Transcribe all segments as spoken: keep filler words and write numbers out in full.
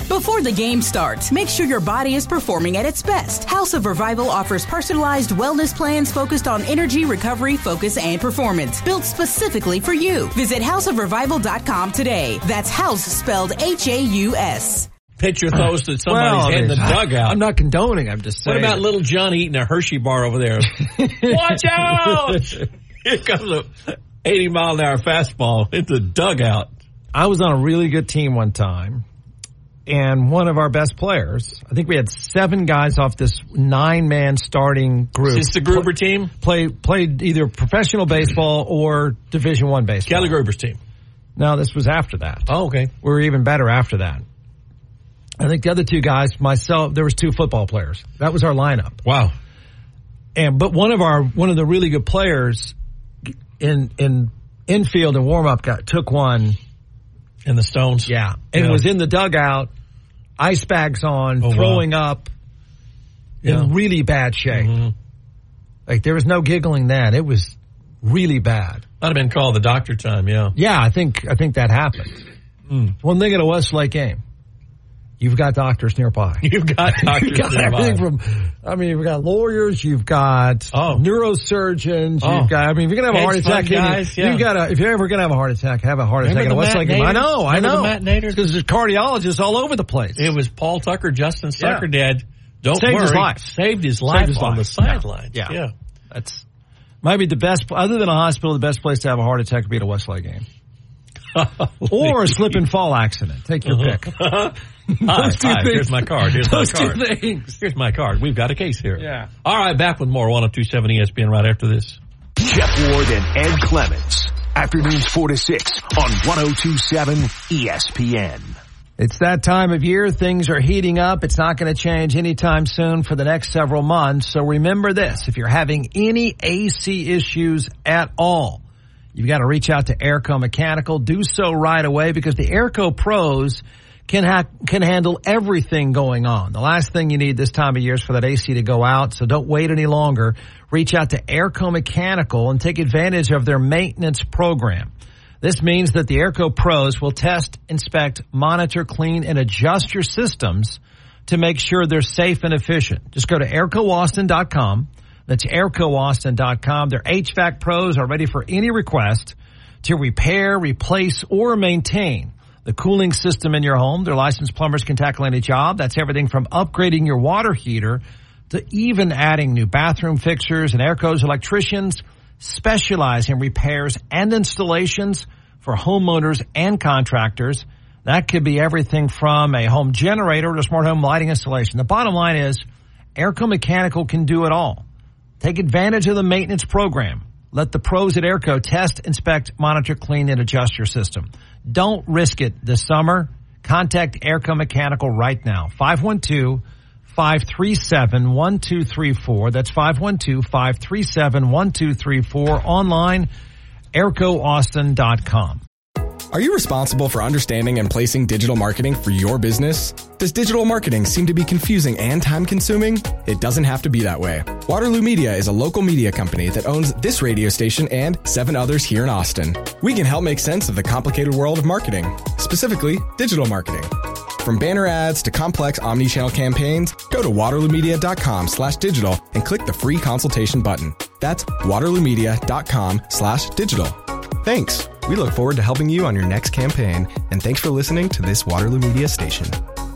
Before the game starts, make sure your body is performing at its best. House of Revival offers personalized wellness plans focused on energy, recovery, focus, and performance, built specifically for you. Visit house of revival dot com today. That's house spelled H A U S. Pitcher throws to somebody's well, I head in mean, the dugout. I'm not condoning. I'm just saying. What about little John eating a Hershey bar over there? Watch out! Here comes a eighty mile an hour fastball into the dugout. I was on a really good team one time, and one of our best players, I think we had seven guys off this nine-man starting group. Is this the Gruber team? Play, played either professional baseball or Division One baseball. Kelly Gruber's team. No, this was after that. Oh, okay. We were even better after that. I think the other two guys, myself, there was two football players. That was our lineup. Wow. And but one of our one of the really good players in in infield and warm up got took one in the Stones. Yeah, and yeah. was in the dugout, ice bags on, oh, throwing wow. up, yeah. in really bad shape. Mm-hmm. Like there was no giggling then. It was really bad. Might have been called the doctor time. Yeah. Yeah, I think I think that happened. Mm. One thing at a Westlake game. You've got doctors nearby. You've got doctors you've got nearby. Everything from, I mean, you've got lawyers, you've got oh. neurosurgeons, oh. you've got, I mean, if you're going to have a heart attack, guys, you, yeah. you've got to, if you're ever going to have a heart attack, have a heart Remember attack. The Westlake Matt game. I know, I Remember know. The Matt Nader? Because there's cardiologists all over the place. It was Paul Tucker, Justin Sucker yeah. Dad. Don't Saved worry. his life. Saved his life Saved his on life. the sidelines. Yeah. yeah. That's, might be the best, other than a hospital, the best place to have a heart attack would be at a Westlake game. Or a slip and fall accident. Take your uh-huh. pick. Hi, hi, here's my card. Here's Those my card. two things. Here's my card. We've got a case here. Yeah. All right, back with more one oh two point seven E S P N right after this. Jeff Ward and Ed Clements. Afternoons four to six on one oh two point seven E S P N. It's that time of year. Things are heating up. It's not going to change anytime soon for the next several months. So remember this. If you're having any A C issues at all, you've got to reach out to Airco Mechanical. Do so right away because the Airco pros can ha- can handle everything going on. The last thing you need this time of year is for that A C to go out, so don't wait any longer. Reach out to Airco Mechanical and take advantage of their maintenance program. This means that the Airco pros will test, inspect, monitor, clean, and adjust your systems to make sure they're safe and efficient. Just go to airco austin dot com. That's airco austin dot com. Their H V A C pros are ready for any request to repair, replace, or maintain the cooling system in your home. Their licensed plumbers can tackle any job. That's everything from upgrading your water heater to even adding new bathroom fixtures. And Airco's electricians specialize in repairs and installations for homeowners and contractors. That could be everything from a home generator to smart home lighting installation. The bottom line is Airco Mechanical can do it all. Take advantage of the maintenance program. Let the pros at Airco test, inspect, monitor, clean, and adjust your system. Don't risk it this summer. Contact Airco Mechanical right now. five one two, five three seven, one two three four. That's five one two, five three seven, one two three four. Online, airco austin dot com. Are you responsible for understanding and placing digital marketing for your business? Does digital marketing seem to be confusing and time-consuming? It doesn't have to be that way. Waterloo Media is a local media company that owns this radio station and seven others here in Austin. We can help make sense of the complicated world of marketing, specifically digital marketing. From banner ads to complex omni-channel campaigns, go to waterloomedia.com slash digital and click the free consultation button. That's waterloomedia.com slash digital. Thanks. We look forward to helping you on your next campaign, and thanks for listening to this Waterloo Media station.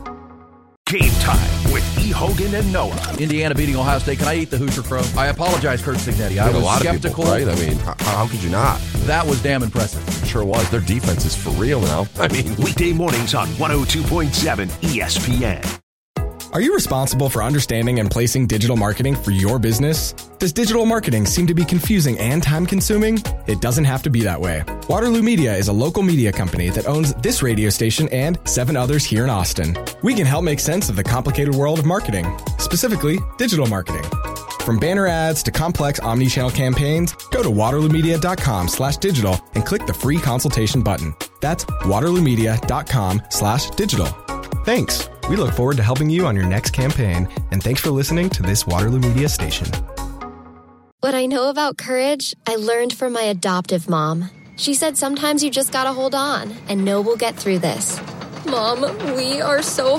Game time with E. Hogan and Noah. Indiana beating Ohio State. Can I eat the Hoosier Crow? I apologize, Curt Cignetti. I was a lot skeptical. Of people, right? I mean, how, how could you not? That was damn impressive. It sure was. Their defense is for real now. I mean, weekday mornings on one oh two point seven E S P N. Are you responsible for understanding and placing digital marketing for your business? Does digital marketing seem to be confusing and time-consuming? It doesn't have to be that way. Waterloo Media is a local media company that owns this radio station and seven others here in Austin. We can help make sense of the complicated world of marketing, specifically digital marketing. From banner ads to complex omni-channel campaigns, go to waterloomedia.com slash digital and click the free consultation button. That's waterloomedia.com slash digital. Thanks. We look forward to helping you on your next campaign, and thanks for listening to this Waterloo Media station. What I know about courage, I learned from my adoptive mom. She said sometimes you just gotta hold on and know we'll get through this. Mom, we are so